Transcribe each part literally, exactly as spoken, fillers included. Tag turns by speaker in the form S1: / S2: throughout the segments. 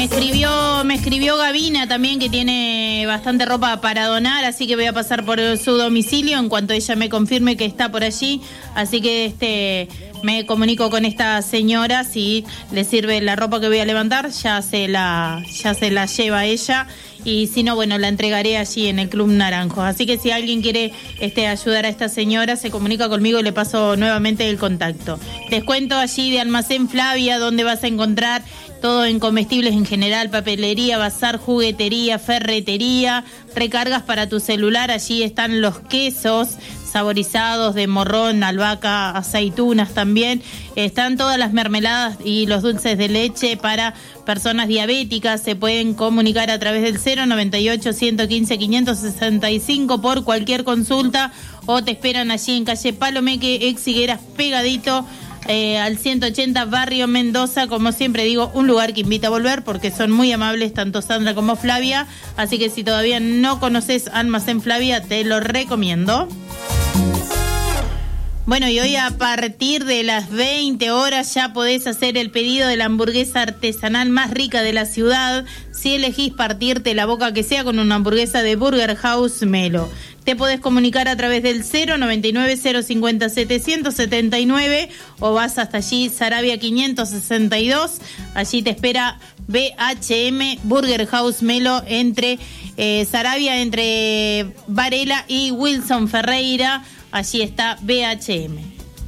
S1: Me escribió, me escribió Gavina también, que tiene bastante ropa para donar, así que voy a pasar por su domicilio en cuanto ella me confirme que está por allí. Así que este me comunico con esta señora, si le sirve la ropa que voy a levantar, ya se la, ya se la lleva ella. Y si no, bueno, la entregaré allí en el Club Naranjo. Así que si alguien quiere este, ayudar a esta señora, se comunica conmigo y le paso nuevamente el contacto. Les cuento allí de Almacén Flavia, donde vas a encontrar todo en comestibles en general, papelería, bazar, juguetería, ferretería, recargas para tu celular. Allí están los quesos saborizados de morrón, albahaca, aceitunas también. Están todas las mermeladas y los dulces de leche para personas diabéticas. Se pueden comunicar a través del cero noventa y ocho, ciento quince, quinientos sesenta y cinco por cualquier consulta, o te esperan allí en calle Palomeque, ex Higueras, pegadito eh, al ciento ochenta, barrio Mendoza. Como siempre digo, un lugar que invita a volver porque son muy amables tanto Sandra como Flavia. Así que si todavía no conoces Almacén Flavia, te lo recomiendo. Bueno, y hoy a partir de las veinte horas ya podés hacer el pedido de la hamburguesa artesanal más rica de la ciudad, si elegís partirte la boca que sea con una hamburguesa de Burger House Melo. Te podés comunicar a través del cero noventa y nueve, cero cincuenta, setecientos setenta y nueve o vas hasta allí, Saravia quinientos sesenta y dos. Allí te espera B H M Burger House Melo entre eh, Saravia, entre Varela y Wilson Ferreira. Allí está B H M.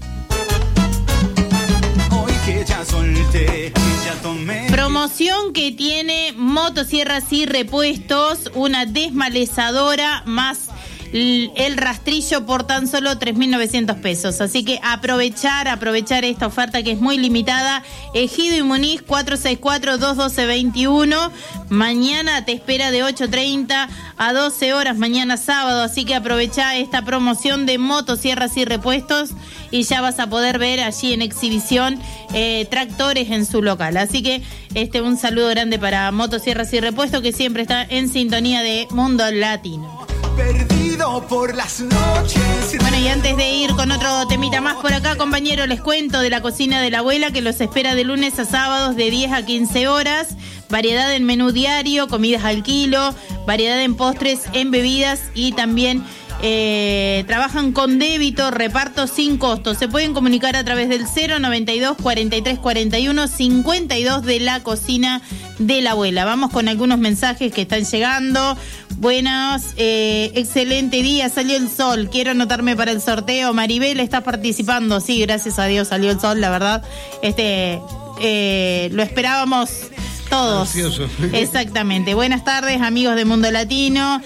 S2: Hoy que ya solté, ya tomé.
S1: Promoción que tiene Motosierras y Repuestos, una desmalezadora más el rastrillo por tan solo tres mil novecientos pesos. Así que aprovechar, aprovechar esta oferta que es muy limitada. Ejido y Muniz, cuatro seis cuatro, dos uno dos, dos uno. Mañana te espera de ocho treinta a doce horas, mañana sábado. Así que aprovecha esta promoción de Motosierras y Repuestos y ya vas a poder ver allí en exhibición eh, tractores en su local. Así que este un saludo grande para Motosierras y Repuestos, que siempre está en sintonía de Mundo Latino.
S2: Perdido por las noches.
S1: Bueno, y antes de ir con otro temita más por acá, compañero, les cuento de la cocina de la abuela, que los espera de lunes a sábados de diez a quince horas. Variedad en menú diario, comidas al kilo, variedad en postres, en bebidas y también eh, trabajan con débito, reparto sin costo. Se pueden comunicar a través del cero noventa y dos, cuarenta y tres, cuarenta y uno, cincuenta y dos de la cocina de la abuela. Vamos con algunos mensajes que están llegando. Buenos, eh, excelente día, salió el sol, quiero anotarme para el sorteo. Maribel, ¿estás participando? Sí, gracias a Dios salió el sol, la verdad. Este, eh, lo esperábamos todos. Ansioso. Exactamente. Buenas tardes, amigos de Mundo Latino.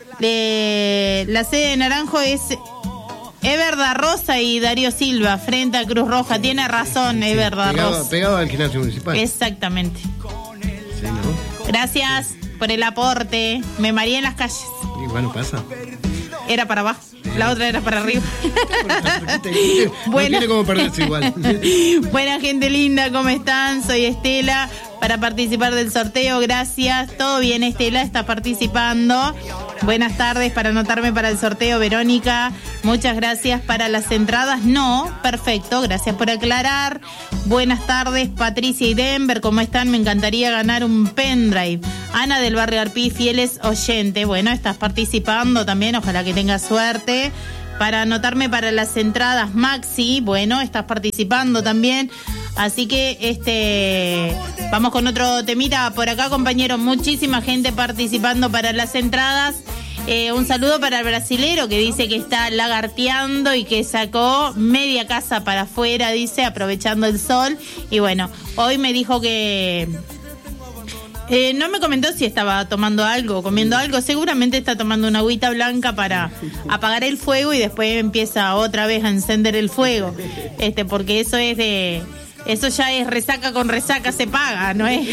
S1: Eh, la sede de Naranjo es Ever da Rosa y Darío Silva, frente a Cruz Roja. Tiene razón, sí, Ever da Rosa.
S3: Pegado al gimnasio municipal.
S1: Exactamente.
S3: Sí, ¿no?
S1: Gracias por el aporte. Me mareé en las calles.
S3: Y bueno, pasa.
S1: Era para abajo, la otra era para arriba.
S3: No tiene como perderse igual.
S1: Buena gente linda, ¿cómo están? Soy Estela, para participar del sorteo, gracias. Todo bien, Estela está participando. Buenas tardes, para anotarme para el sorteo, Verónica. Muchas gracias. Para las entradas, no. Perfecto, gracias por aclarar. Buenas tardes, Patricia y Denver, ¿cómo están? Me encantaría ganar un pendrive. Ana del Barrio Arpí, fieles oyente. Bueno, estás participando también, ojalá que tengas suerte. Para anotarme para las entradas, Maxi, bueno, estás participando también. Así que este vamos con otro temita por acá, compañeros. Muchísima gente participando para las entradas. Eh, un saludo para el brasilero que dice que está lagarteando y que sacó media casa para afuera, dice, aprovechando el sol. Y bueno, hoy me dijo que... Eh, no me comentó si estaba tomando algo o comiendo algo. Seguramente está tomando una agüita blanca para apagar el fuego y después empieza otra vez a encender el fuego. Este, porque eso es de... Eso ya es resaca con resaca, se paga, ¿no es?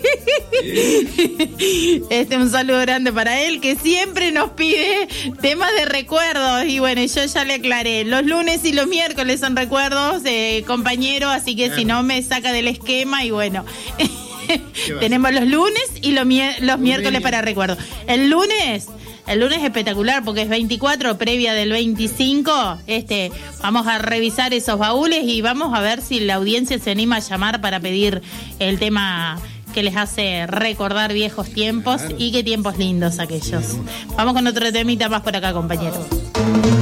S1: Este, un saludo grande para él, que siempre nos pide temas de recuerdos. Y bueno, yo ya le aclaré. Los lunes y los miércoles son recuerdos, eh, compañero, así que si no me saca del esquema y bueno... Tenemos los lunes y los, mi- los miércoles para recuerdo. El lunes, el lunes es espectacular porque es veinticuatro, previa del veinticinco. Este, vamos a revisar esos baúles y vamos a ver si la audiencia se anima a llamar para pedir el tema que les hace recordar viejos tiempos y qué tiempos lindos aquellos. Vamos con otro temita más por acá, compañeros.